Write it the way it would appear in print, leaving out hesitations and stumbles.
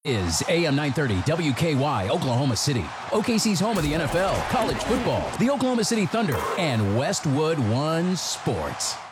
Is AM 930 WKY Oklahoma City, OKC's home of the NFL, college football, the Oklahoma City Thunder, and Westwood One Sports.